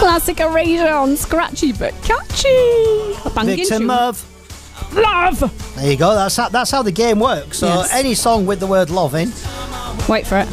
Classic Erasure on Scratchy but Catchy. A banging Victim tune. of Love. There you go. That's how the game works. So Yes. any song with the word love in. Wait for it.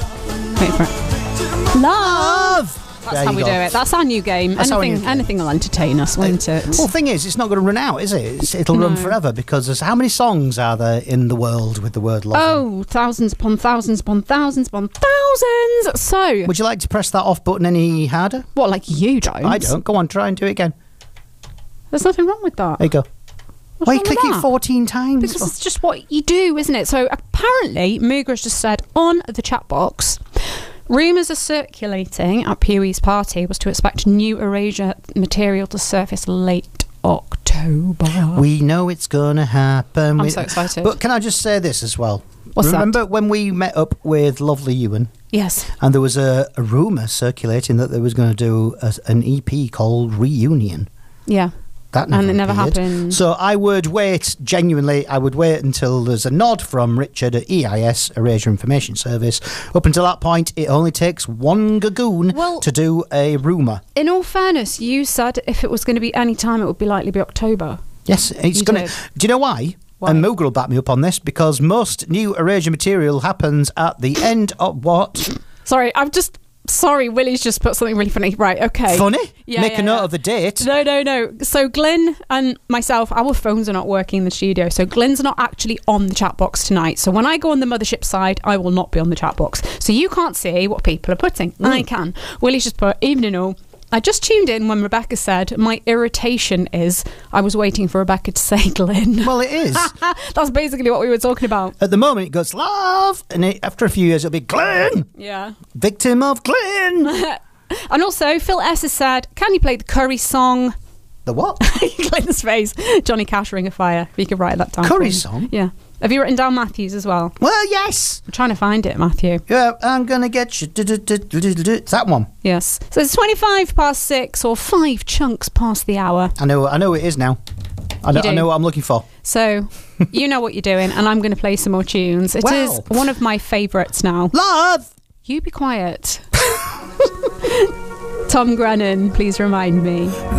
Love. That's There how you we go. do it. That's our new game. That's our new game. Anything will entertain us, won't it? Well, the thing is, it's not going to run out, is it? It'll run forever because there's how many songs are there in the world with the word love in? Oh, thousands upon thousands upon thousands upon thousands. So, Would you like to press that off button any harder? what, like you don't? I don't. Go on, try and do it again. There's nothing wrong with that. There you go. What's Why you wrong click with it that? 14 times? Because it's just what you do, isn't it? So apparently, Mooga has just said on the chat box, rumours are circulating at Pee-wee's party was to expect new Erasure material to surface late October. We know it's going to happen. I'm so excited. But can I just say this as well? What's Remember when we met up with Lovely Ewan Yes. and there was a rumour circulating that they was going to do an EP called Reunion? Yeah. That never And it never appeared. happened. So I would wait, genuinely, I would wait until there's a nod from Richard at EIS, Erasure Information Service. Up until that point, it only takes one gagoon Well- to do a rumour. In all fairness, you said if it was going to be any time, it would be likely be October. Yes, it's You going to... did. Do you know why? Why? And Moogle will back me up on this, because most new Erasure material happens at the end of what? Sorry, Willie's just put something really funny. Right, okay. Funny? Yeah, Make yeah, a note yeah. of the date. No. So Glenn and myself, our phones are not working in the studio. So Glenn's not actually on the chat box tonight. So when I go on the mothership side, I will not be on the chat box. So you can't see what people are putting. I can. Willie's just put, evening all. I just tuned in when Rebecca said, my irritation is I was waiting for Rebecca to say Glenn. Well, it is. That's basically what we were talking about. At the moment, it goes love, and after a few years, it'll be Glenn. Yeah. Victim of Glenn. And also, Phil S has said, can you play the Curry song? The what? Glenn's face. Johnny Cash, Ring of Fire. If you could write that down. Curry for me. song? Yeah. Have you written down Matthew's as well? Well, yes. I'm trying to find it, Matthew. Yeah, I'm gonna get you. It's that one. Yes. So it's 25 past 6 or 5 chunks past the hour. I know it is now. I You do. know what I'm looking for. So you know what you're doing, and I'm going to play some more tunes. It is Well. one of my favourites now. Love. You be quiet. Tom Grennan, please remind me.